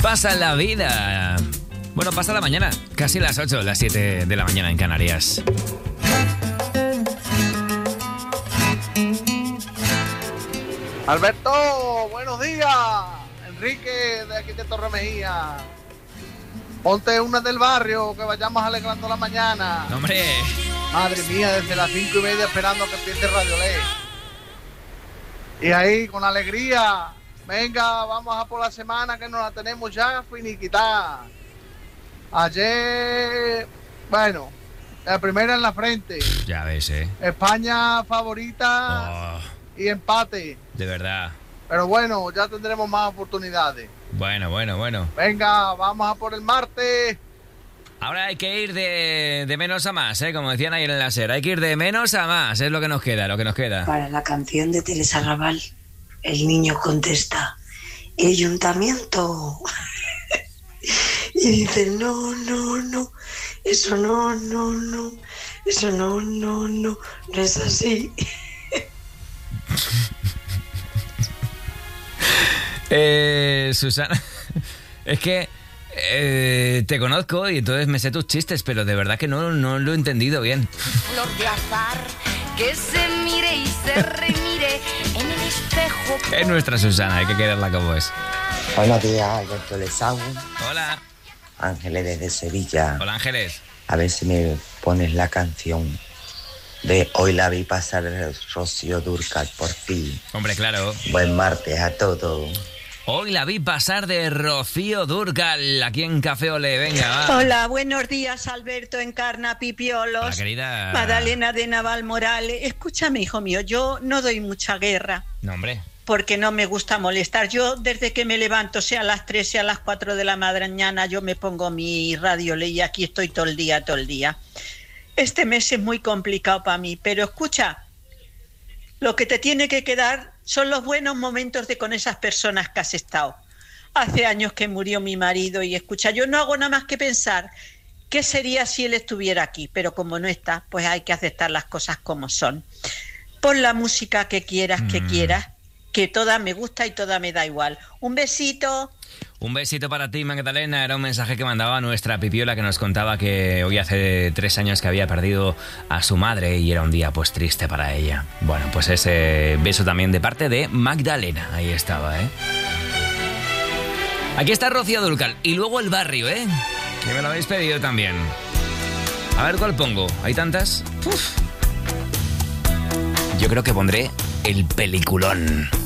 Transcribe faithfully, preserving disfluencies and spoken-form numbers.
pasa la vida? Bueno, pasa la mañana, casi las ocho, las siete de la mañana en Canarias. Alberto, buenos días. Enrique, de aquí de Torre Mejía. Ponte una del barrio, que vayamos alegrando la mañana. No, hombre. Madre mía, desde las cinco y media esperando que empiece Radio Ley. Y ahí, con alegría, venga, vamos a por la semana que nos la tenemos ya finiquitada. Ayer, bueno, la primera en la frente. Ya ves, ¿eh? España favorita oh, y empate. De verdad. Pero bueno, ya tendremos más oportunidades. Bueno, bueno, bueno. Venga, vamos a por el martes. Ahora hay que ir de, de menos a más, ¿eh? Como decían ahí en el láser. Hay que ir de menos a más, es lo que nos queda, lo que nos queda. Para la canción de Teresa Raval, el niño contesta, ¿el ayuntamiento? Y dice, no, no, no, eso no, no, no, eso no, no, no, no es así. eh, Susana, es que eh, te conozco y entonces me sé tus chistes, pero de verdad que no, no lo he entendido bien. Flor de azar, que se mire y se remire en el espejo. Es nuestra Susana, hay que quererla como es. Buenos días, Alberto Lesau. Hola. Ángeles desde Sevilla. Hola, Ángeles. A ver si me pones la canción de Hoy la vi pasar de Rocío Dúrcal, por fin. Hombre, claro. Buen martes a todos. Hoy la vi pasar de Rocío Dúrcal, aquí en Café Olé. Venga, va. Hola, buenos días, Alberto Encarna, Pipiolos. Hola, querida. Magdalena de Naval Morales. Escúchame, hijo mío, yo no doy mucha guerra. No, hombre. Porque no me gusta molestar. Yo, desde que me levanto, sea a las tres, sea a las cuatro de la mañana, yo me pongo mi Radio Ley y aquí estoy todo el día, todo el día. Este mes es muy complicado para mí, pero escucha, lo que te tiene que quedar son los buenos momentos de con esas personas que has estado. Hace años que murió mi marido y escucha, yo no hago nada más que pensar qué sería si él estuviera aquí, pero como no está, pues hay que aceptar las cosas como son. Pon la música que quieras, que mm. quieras, que toda me gusta y toda me da igual. Un besito. Un besito para ti, Magdalena. Era un mensaje que mandaba nuestra Pipiola, que nos contaba que hoy hace tres años que había perdido a su madre y era un día pues triste para ella. Bueno, pues ese beso también de parte de Magdalena. Ahí estaba, ¿eh? Aquí está Rocío Dúrcal. Y luego el barrio, ¿eh? Que me lo habéis pedido también. A ver cuál pongo. ¿Hay tantas? Uf. Yo creo que pondré el peliculón.